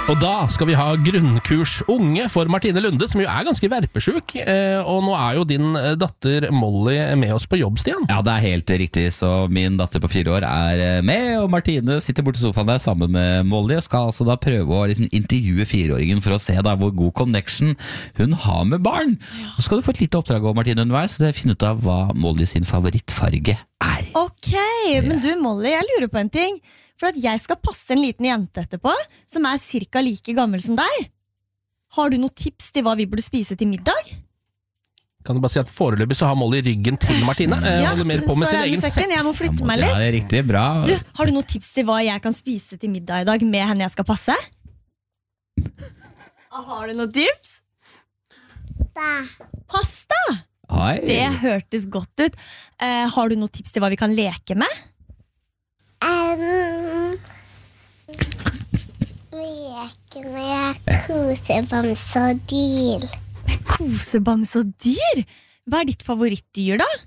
Og da skal vi ha grunnkurs unge for Martine Lunde, som jo ganske verpesjuk. Og nå jo din datter Molly med oss på jobb, Stian. Ja, det helt riktig. Så min datter på 4 år med, og Martine sitter borte i sofaen der sammen med Molly, og skal altså da prøve å liksom intervjue 4-åringen for å se da hvor god connection hun har med barn. Så skal du få et lite oppdrag av Martine underveis, så det finne ut av hva Molly sin favorittfarge Ok, men du Molly, jeg lurer på en ting. For at jeg skal passe en liten jente etterpå, som cirka like gammel som deg. Har du noen tips til hva vi burde spise til middag? Kan du bare si at foreløpig så har Molly ryggen til Martine. Holder mer på med sin egen sekk. Jeg må flytte meg litt. Ja, det riktig, bra. Du, har du noen tips til hva jeg kan spise til middag i dag med henne jeg skal passe? Har du noen tips? Pasta? Oi. Det hørtes godt ut. Har du noen tips til hva vi kan leke med? Leke med kosebamse og dyr. Kosebamse og dyr? Hva ditt favorittdyr da?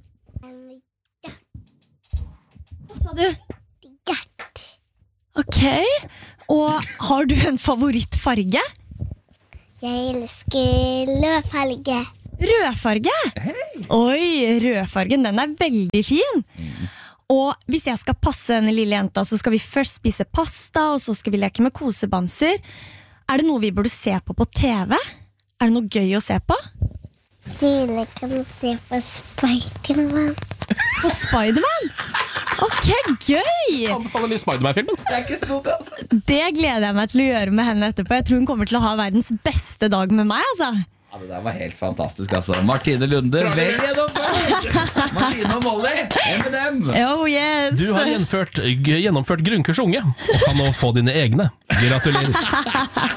Hva sa du? Hjert. Ok, og har du en favorittfarge? Jeg elsker løvfarge. Rødfarge? Oi, rødfargen, den veldig fin. Og hvis jeg skal passe denne lille jenta, så skal vi først spise pasta, og så skal vi leke med kosebamser. Det noe vi burde se på TV? Det noe gøy å se på? Dine kan se på Spiderman. På Spiderman? Ok, gøy! Jeg anbefaler litt Spiderman-filmen. Det ikke stort, altså. Det gleder jeg meg til å gjøre med henne etterpå. Jeg tror hun kommer til å ha verdens beste dag med meg, altså. Ja, det der var helt fantastisk, altså. Martine Lunde, vel gjennomført! Martine og Molly, M&M. Oh, yes. Du har gjennomført grunnkurs unge, og kan nå få dine egne. Gratulerer.